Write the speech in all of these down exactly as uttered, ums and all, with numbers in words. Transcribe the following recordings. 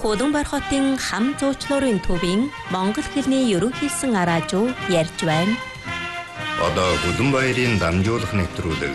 Улаанбаатар хотын хам зуучлуурын төвийн монгол хэлний ерөнхийсэн араажуу ярьж байна. Одоо Улаанбаатарын дамжуулах нэвтрүүлэг.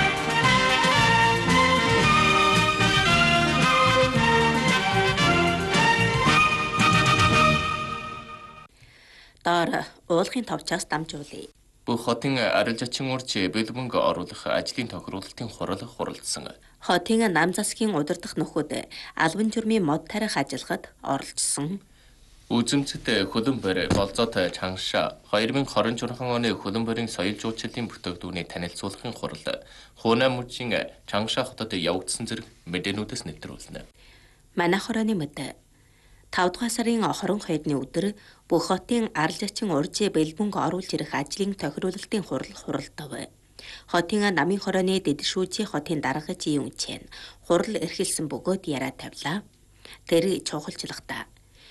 Доор уулын товчоос дамжуулъя. Бүх хотын арилжаачин урж бэлбэнг оруулах ажлын тохируулалтын хурал хуралдсан. Хотын нам засгийн удирдах нөхөд албан журмын мод тарих ажиллагад оролцсон. Үзэмцэд Улаанбаатар болзоотой чангаша две тысячи двадцать четыре оны Улаанбаатарын соёл жуулчлалын бүтээгдэхүүнийг танилцуулахын хурал Хуунай мужийн чангаша хотод явагдсан зэрэг мэдээнүүдээс нэвтрүүлнэ. Манайх хорооны мэд тавд дугаар сарын двадцать хоёрны өдөр бүх хотын арилжаачин уржээ бэлбэнг оруулж ирэх ажлын тохируулалтын хурал хуралдав. Хотын намын хорооны дэдшүүжийн хотын даргаж юм чэн хурал эрхэлсэн бөгөөд яриа тавилаа. Тэр чухалчлагта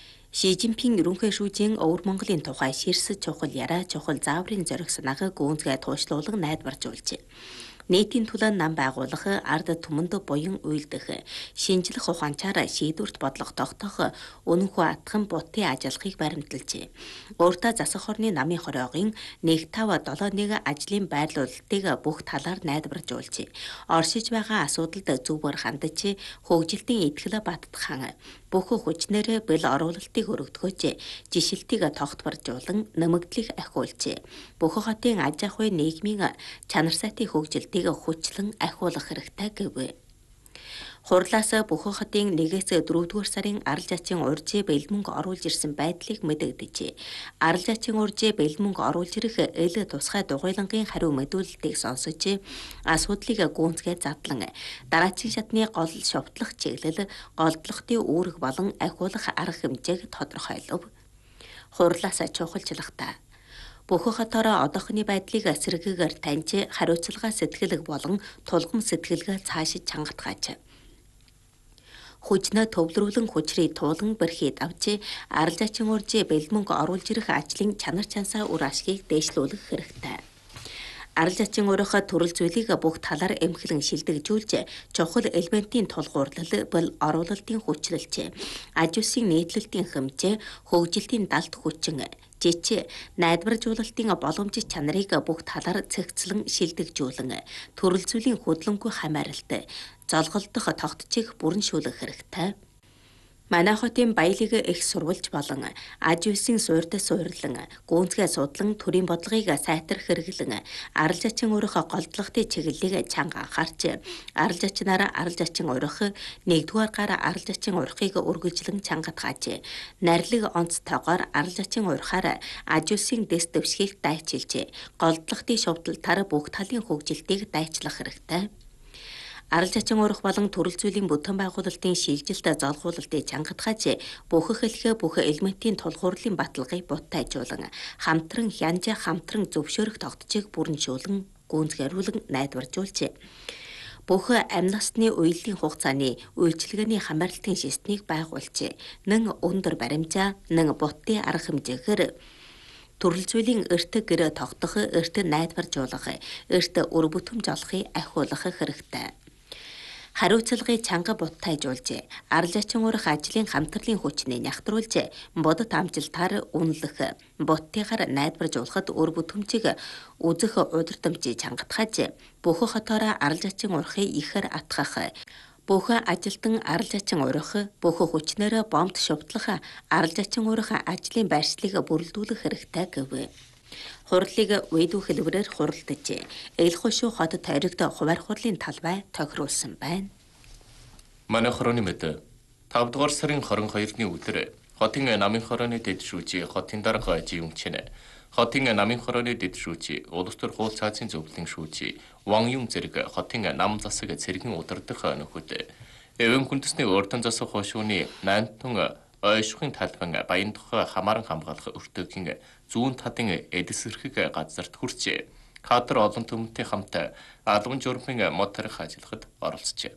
Ши Жинпин ерөнхий шүүжийн Өвөр Монголын тухай ширсэж чухал яриа чухал зааврын зориг санааг гүнзгий туушлуулан найдваржуулжээ. Нийтийн төлөө нам байгуулах, ард түмэнд буян уйлдах, шинжлэх ухаанчаар шийдвэрт бодлого тогтоох үнэнхүү атган бутын ажиллахыг баримталжээ. Өөртөө засах хорны намын хороогийн нэг тавь долоо нэг ажлын байрлуулалтыг бүх талаар найдваржуулжээ. Оршиж байгаа асуудалд зөвөр хандаж, хөгжилтийн итгэл баттхан бүх хүчнээр бэл оруулалтыг өргөдгөөж, жишилтийг тогтворжуулан нэмэгдлийг ахиулжээ. Бүх хотын аж ахуй нийгмийн чанар сайтын хөгжилтийг хүчлэн ахиулах хэрэгтэй гэв. Хурлаас бүх хотын нэгээс дөрөвдүгээр сарын арилжаачин уржээ бэлбэнг оруулж ирсэн байдлыг мэдэгдэжээ. Арилжаачин уржээ бэлбэнг оруулж ирэх эл тусгай дугуйлангийн хариу мэдүүлэлтийг сонсож, асуудлыг гүнзгий задлан, дараачийн шатны гол шовтлох чиглэл, голдлохтын үүрэг болон ахиулах арга хэмжээг тодорхойлов. Хурлаас чухалчлагта бүх хотоор одоохны байдлыг сэргээгээр таньж, хариуцлага сэтгэлэг болон тулгам сэтгэлгээ цаашид чангатгааж, хүчнээ төвлөрүүлэн хүчрээ туулан бэрхий давж, арилжаачин уржээ бэлбэнг оруулж ирэх ажлын чанар чансаа үр ашгийг дээшлүүлэх хэрэгтэй. Арилжаачин урих төрөл зүйлийг бүх талаар эмхлэн шилдэгжүүлж, чухал элементийн тулгуурлал бол оруулалтын хүчлэлж, аж үсгийн нийтлэлтийн хэмжээ, хөгжилтийн далд хүчин, жич, найдваржуулалтын боломжит чанарыг бүх талаар цэгцлэн шилдэгжүүлэн, төрөл зүйлийн хөдөлгөөнгүй хамааралтай, золголдох тогтцыг бүрэншүүлэх хэрэгтэй. Манай хотын баялаг их сурвалж болон аж үсгийн суурьд суйрлан, гүнзгий судлан төрийн бодлогыг сайтар хэрэглэн, арилжаачин урих голдлогтын чиглэлийг чанга анхаарч, арилжаачнаар арилжаачин урих нэгдүгээр гар арилжаачин урихыг үргэлжлэн чангатгааж, нарилэг онцтойгоор арилжаачин урихаар аж үсгийн дэс дэвшгийг дайчилж, голдлогтын шувталтаар бүх талын хөгжилтийг дайчлах хэрэгтэй. Арилжаачин урих болон төрөл зүйлийн бүтээн байгуулалтын шилжилт золгуулалтыг чангатгааж, бүх хэлхээ бүх элементийн тулгуурлын баталгыг буттайжуулан, хамтран хянж хамтран зөвшөөрөх тогтцыг бүрэншүүлэн, гүнзгийрүүлэн найдваржуулжээ. Бүх амь насны үеийн хугацааны үйлчилгээний хамаарлалтын системийг байгуулжээ. Нэн өндөр баримжаа, нэн бутын арга хэмжээгээр төрөл зүйлийн эрт гэр тогтох, эрт найдваржуулах, эрт үр бүтэмж олохыг ахиулах хэрэгтэй. Хариуцлагыг чанга буттайжуулж, арилжаачин урих ажлын хамтралын хүчнийг нягтруулж, бодит амжилтаар үнэлэх, буттыгаар найдваржуулахад үр бүтэмжийг үзэх удирдамжийг чангатгааж, бүх хотоор арилжаачин урихыг ихээр атгах, бүх ажилтан арилжаачин урих, бүх хүчнээр бомбд шувтлах арилжаачин урих ажлын байршлыг бүрэлдүүлэх хэрэгтэй гэв. Хурлыг видео хэлбэрээр хуралдаж, эл хошуу хот тойрогт хуваар хурлын талбай тохируулсан байна. Манай хорооны мэд тавд дугаар сарын двадцать хоёрны өдөр хотын намын хорооны дэд шүүжийн хотын дарга юм чэнэ. Хотын намын хорооны дэд шүүжийн улс төр хуул цаазын зөвлөлийн шүүжийн Ван Юм зэрэг хотын нам засаг цэргийн удирдах нөхөд эвэн хүндэсний өртөн засах хошууны нантун ойшихын талбан баян тухай хамааран хамгаалах өртөөгийн зүүн талын эдэсэрхэг газарт хүрчээ. Кадр олон түмэнтэй хамт албан журмын мод тарих ажиллагад оролцжээ.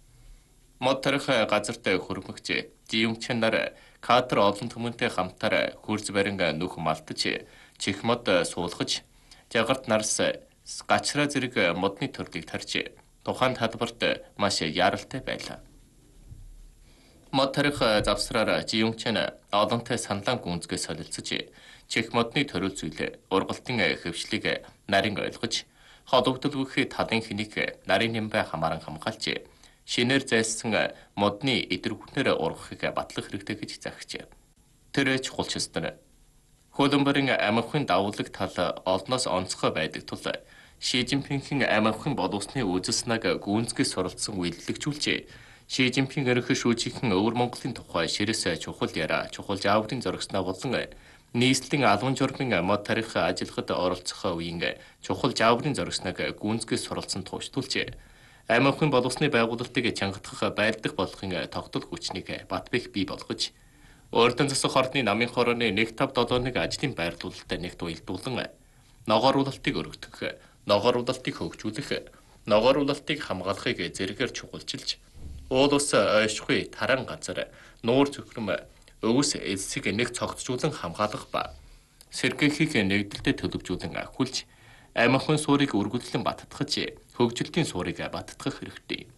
Мод тарих газарт хөрмөгч Жиюмчэн нар кадр олон түмэнтэй хамтаар хурц барин нүх малтаж, чих мод суулгаж, жагарт нарс гачраа зэрэг модны төрлийг тарж, тухайн талбарт маш яралтай байлаа. Мод тарих завсраар жиюнчэн олонтой санлан гүнзгээс солилцож чих модны төрөл зүйлээ ургалтын хэвшлийг нарийн ойлгож холбогдлогын талын хэнийг нарийн нэмбэ хамааран хамгаалж шинээр зайлсан модны идэрхүтнэр ургахыг батлах хэрэгтэй гэж загчээ. Тэр чухал чөстөнө. Хөлбөмбөрийн амархын давуулаг тал олноос онцгой байдаг тул Ши Жинпингийн амархын боловсны үзэснэг гүнзгээс суралцсан үйлдэлжүүлж Ши Жинпин ерөнхий шүүжийнхэн өвөр Монголын тухай ширэс чухал яриа, чухал жааврын зурагснаа болон нийслэлийн албан журмын мод тарих ажиллахад оролцох үеийн чухал жааврын зурагсныг гүнзгээс суралцсан тууштуулж амархын боловсны байгуулалтыг чангатгах байлдах болохын тогтол хүчнийг Батбэх бий болгож Ордон засах ордны намын хорооны нэг тавь долооныг ажлын байрлуулалтад нэгт уялдуулан ногооруулалтыг өргөдөх, ногооруулалтыг хөгжүүлэх, ногооруулалтыг хамгаалахыг зэрэгээр чухалчилж уул ус ойшгүй таран газар нуур зөвхрөм өвс элсийг нэг цогцжуулан хамгаалах ба сэргээхийг нэгдэлтэд төлөвжүүлэн ахиулж амархан суурийг үргэлжлэн баттгаж хөгжилтийн суурийг баттгах хэрэгтэй.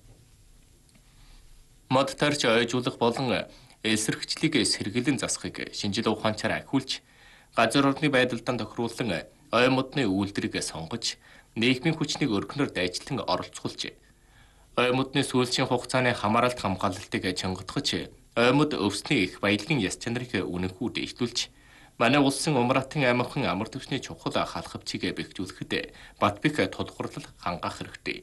Мод тарч ойжуулах болон эсрэгчлийг сэргэлэн засахыг шинжил ухаанчаар ахиулж газар орны байдалдан тохируулсан ой модны үйлдвэрийг сонгож нийгмийн хүчнийг өргөнөөр дайчлан оролцуулж ой модны сүүлчийн хугацааны хамааралт хамгаалалтыг чангатгаж ой мод өвсний их баялагын яс чанарыг үнэнхүү дэвшлүүлж манай улсын умраатын амархан амар төвчний чухал халахвчийг бэхжүүлэхэд Батбэх тулгуурлал хангаах хэрэгтэй.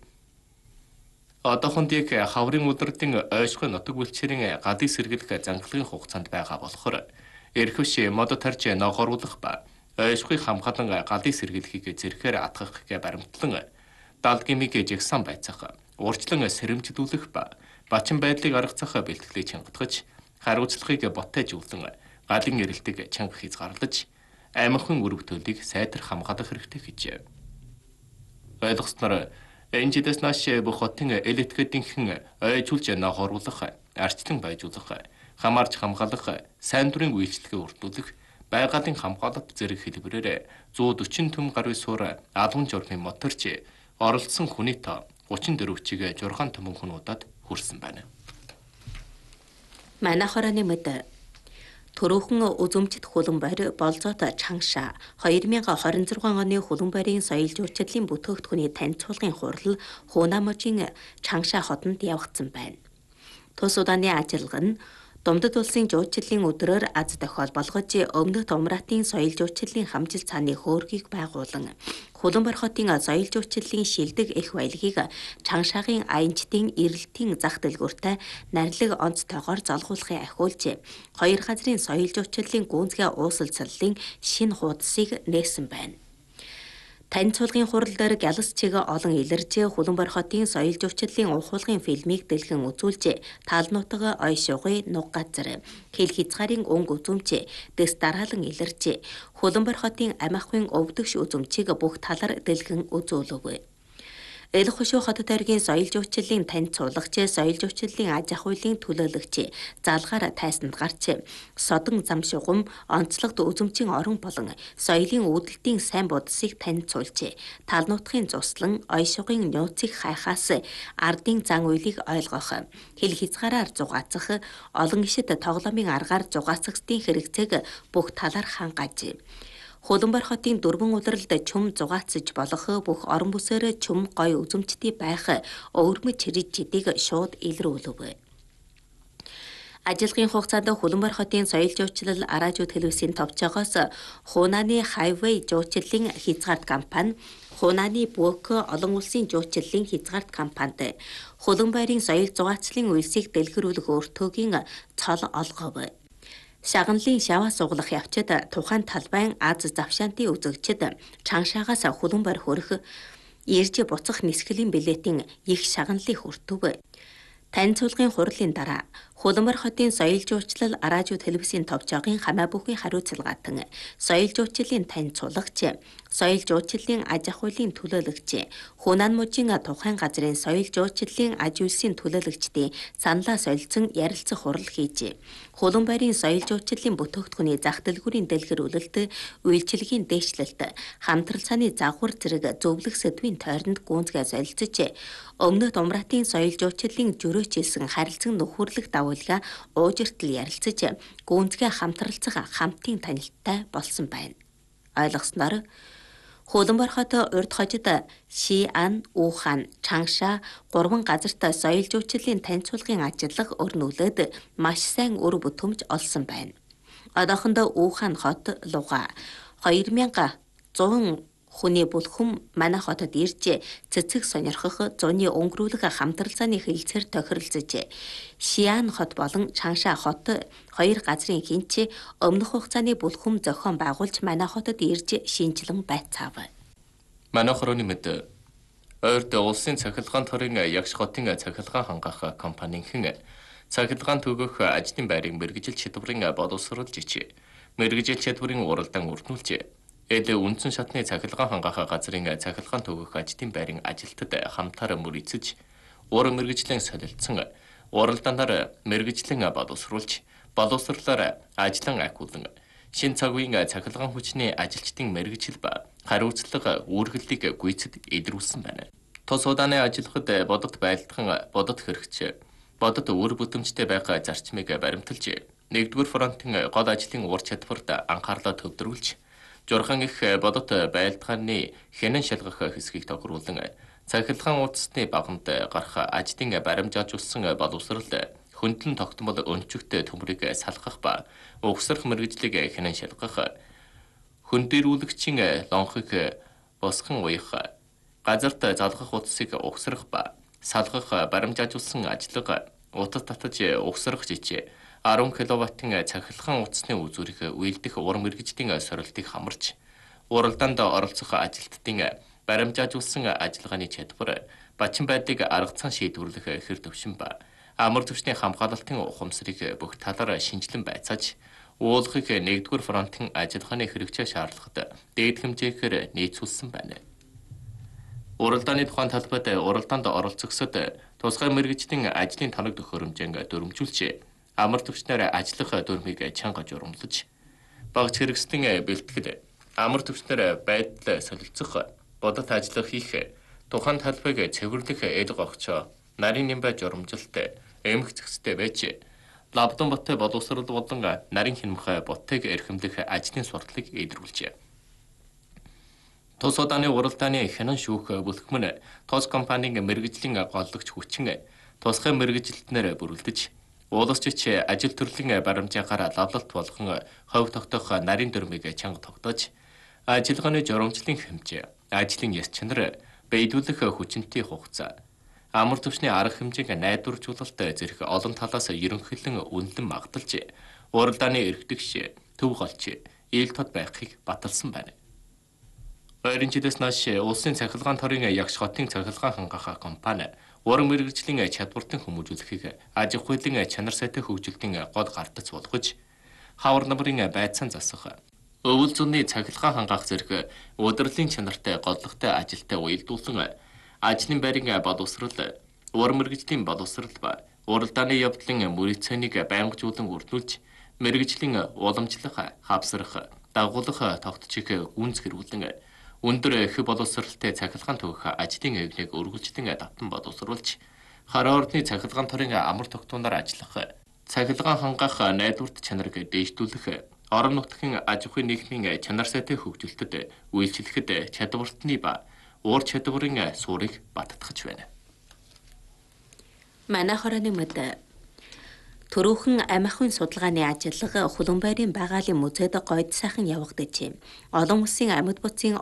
Одоохондыг хаврын удирдын ойшгүй нутаг бүлчээрийн гадыг сэргийлэх зангалагын хугацаанд байгаа болохоор эрхвш мод тарж ногооруулах ба ойшгүй хамгаалан гадыг сэргийлэхийг зэрэхээр атгахыг баримтлан далгимыг жигсан байцах, урьдчилан сэрэмжлүүлэх ба бачин байдлыг аргацах бэлтгэлийг чангатгаж хариуцлагыг ботайжуулан галын эрэлтийг чанга хязгаарлаж амархан үр бүтээлийг сайтар хамгаалах хэрэгтэй гэж. Ойлгосноор энэ жилээс нааш бүх хотын элитгэдийнхэн ойжуулж ногооруулах, арчлан байжуулах, хамаарч хамгаалах, сайн дурын үйлчлэгээ үрдүүлэх, байгалийн хамгаалалт зэрэг хэлбэрээр зуун дөрвөн төм гаруй суур албан журмын моторч оролцсон хүний тоо гучин дөрвчийг жургаан төмөн хүнуудад хүрсэн байна. Манай хорооны мэд Төрөөхөн үзүмжит хөлбөмбөр болзоот Чангша две тысячи двадцать шесть оны хөлбөмбөрийн соёл жуулчлалын бүтээгдэхүүний танилцуулгын хурал Хунаможийн Чангша хотод явагдсан байна. Тус удааны ажиллагаа нь Думдад улсын жуулчлалын өдрөөр аз тохиол болгож өмнөд Умраатын соёл жуулчлалын хамжилт цааны хөөргийг байгуулан Хөлбөмбөр хотын соёл жуулчлалын шилдэг их баялагийг Чангшагийн аянчдын эрэлтийн зах дэлгүүртээ нарилэг онцтойгоор залгуулахыг ахиулж хоёр газрын соёл жуулчлалын гүнзгий уусалцлалын шинэ хуудасыг нээсэн байна. Танилцуулгын хурал дээр гялас чиг олон илэрж Хөлбөмбөр хотын соёл жуулчлалын ухуулгын фильмийг дэлгэн үзүүлж таалнуутга ой шугуй нуг газар хэл хязгаарын өнгө үзүмж дэс дараалан илэрж Хөлбөмбөр хотын амиахын өвдөгш үзүмжийг бүх талаар дэлгэн үзүүлв. Элх хошуу хот тойргийн соёл жуулчлалын танилцуулагч, соёл жуулчлалын аж ахуйлын төлөөлөгч залгаар тайсанд гарч содон зам шугам, онцлогт үзүмжийн орон болон соёлын үүдэлтийн сайн будсыг танилцуулж, талнуутгын цуслан, ой шугын нууцыг хайхаас ардын зан үйлийг ойлгох, хэл хязгаараар зугаацах, олон гишэд тоглоомын аргаар зугаацахын хэрэгцээг бүх талаар хангааж Хөлбөмбөр хотын дөрвөн улиралд чүм зугаацж болох бүх орон бүсээр чүм гой үзүмжтэй байх өвөрмөж чирэгчдийг шууд илрүүлв. Ажиллагааны хугацаанд Хөлбөмбөр хотын соёл жуулчлал Аражуу телевизийн товчоогоос Хунаны хайвей жуулчлалын хязгаарт компани, Хунаны Бөөкө олон улсын жуулчлалын хязгаарт компанид Хөлбөмбөрийн соёл зугаацлын үйлсийг дэлгэрүүлэх өртөөгийн цол олгов. Шаганлын шаваа суглах явцад тухайн талбайн аз завшаантын үзэгчид Чангшаагаас Хөлбөмбөр хөрөх ирж буцах нисгэлийн билетийн их шаганлыг хүртв. Танилцуулгын хурлын дараа Хөлбөмбөр хотын соёл жуулчлал Аражуу телевизийн товчоогын хамаа бүхний хариуцлагаатан соёл жуулчлалын танилцуулагч, соёл жуулчлалын аж ахуйлын төлөөлөгч Хунан мужийн тухайн газрын соёл жуулчлалын аж үйлсийн төлөөлөгчдийн саналаа солилцсон ярилцах хурал хийжээ. Хуланбайрын соёл жуулчлалын бүтээгдэхүүний зах дэлгүүрийн дэлгэрүүлэлт, үйлчилгээний дээшлэлт, хамтрал цааны загвар зэрэг зөвлөх сэдвийн тойронд гүнзгий солилцож, өмнөд Умратын соёл жуулчлалын жөрөөч хэлсэн харилцан нөхөрлөх давуулга уужиртал ярилцаж, гүнзгий хамтралцах хамтын танилттай болсон байна. Ойлгосноор Хуланбайр хот урд хожид Шиан, Ухан, Чангша гурван газарт соёл жуулчлалын танилцуулгын ажиллах өрнүүлээд маш сайн үр бүтэмж олсон байна. Одоохондоо Ухан хот луга хоёр мянга зуун хүний бүлхэм манай хотод ирж цэцэг сонирхох, зуны өнгөрүүлэх хамтрал зааны хэлцээр тохиролцож, Шиан хот болон Чангша хот хоёр газрын хинч өмнөх хугацааны бүлхэм зохион байгуулж манай хотод ирж шинжилэн байцаав. Манай хорооны мэд ойрд улсын цахилгаан төрийн ягш хотын цахилгаан хангах компанийн цахилгаан төгөх ажлын байрын мэргэжил чадварын боловсруулж ичээ. Мэргэжил чадварын уралдаан өрнүүлжээ. Эд үндсэн шатны цахилгаан хангах газрын цахилгаан төгөх ажлын байрын ажилтнад хамтаар мөрийцэж, уур мэргэжлийн солилцсон уралдаанаар мэргэжлийн боловсруулж, боловсруулаар ажлан ахиулан, шин цагийн цахилгаан хүчний ажилчдын мэргэжил ба хариуцлага үүргэлтийг гүйцэд илрүүлсэн байна. Тус удааны ажиллахад бодод байлдахан бодод хэрэгч, бодод үр бүтэмжтэй байх зарчмыг баримталж, нэгдүгээр фронтын гол ажлын ур чадварт анхаарлаа төвлөрүүлж, журхан их бодот байлдагааны хянан шалгах хэсгийг тохируулан цахилгаан уудасны багамд гарах ажлын баримжаажуулсан боловсрол хөндлөн тогтмол өнчигтэй төмрийг салгах ба угсрах мэргэжлийг хянан шалгах, хөндөрүүлэгчийн лонхыг босхон уях, газарт залгах утсыг угсрах ба салгах баримжаажуулсан ажиллага, утас татаж угсрах жижиг арван киловаттын цахилгаан утасны үзүүрийг үйлдэх ур мэргэжлийн сорилтыг хамарч, уралдаанд оролцох ажилтнуудын баримжаажуулсан ажиллагааны чадвар, бачин байдлыг аргацсан шийдвэрлэх хэр төвшин ба амар түвшний хамгаалалтын ухамсарыг бүх талаар шинжилэн байцааж, уулахыг нэгдүгээр фронтын ажиллагааны хэрэгцээ шаардлагад дээд хэмжээгээр нийцүүлсэн байна. Уралдааны тухайн талбайд уралдаанд оролцогсод тусгай мэргэжлийн ажлын тоног төхөөрөмжийг дүрмжүүлж, амар түвшнээр ажиллах дүрмийг чанга журамлаж, багц хэрэгслийн бэлтгэл, амар түвшнээр байдал солилцох, бодот ажиллах хийх, тухайн талбайг цэвэрлэх эд гогчоо, нарийн нэмбай журамжилт, эмх зэгцтэй байж, лабдан боттой боловсрол болон нарийн хинмх боттыг эрхэмлэх ажлын сурталыг илрүүлжээ. Тус удааны уралдааны хянан шүүх бүлхмэн тус компанийн мэргэжлийн голлогч хүчин тусгай мэргэжилтнээр бүрэлдэж, уулсчч ажил төрлийн баримжаагаар лавлалт болгон ховь тогтоох нарийн дүрмийг чанга тогтоож, ажиллагааны журамчлалын хэмжээ, ажлын яс чанар, бэйдүүлэх хүчинтэй хугацаа, амар түвшний арга хэмжээг найдваржуулалт зэрэг олон талаас ерөнхийлөн үнэлэн магталж, уралдааны эрхтгш, төв голч, ил тод байхыг баталсан байна. Ойрын жилээс нааш улсын цахилгаан төрийн ягш хотын цахилгаан хангах компани ур мэргэжлийн чадвартын хүмүүжүүлэхийг аж ахуйлын чанар сайтай хөгжилтийн гол гартац болгож, хавар намрын байцаан засах, өвөл зүүнний цахилгаан хангах зэрэг удирдлагын чанартай голлогтой ажилтай уялдуулан ажлын байрын боловсрол, ур мэргэжлийн боловсрол ба уралдааны явдлын мөрийцэнийг байнгажуулан өрнүүлж, мэргэжлийн уламжлах, хавсрах, дагуулах тогтцыг гүнз хэрүүлэн өндөр их боловсролтой цахилгаан төгөх ажлын эвнийг өргөлжлөн давтан боловсруулж, хараа ордны цахилгаан төрийн амар тогтооноор ажиллах, цахилгаан хангах найдварт чанарыг дээшлүүлэх, орон нутгийн аж ахуйн нийгмийн чанар сайтай хөгжилтөд үйлчлэхэд чадвартны ба уур чадварын суурийг баттгах байна. Манай хорооны мэд Төрөөхөн амиахын судалгааны ажиллага Хуланбайрын багаалын музейд гойд сайхан явагдаж, олон улсын амьд буцын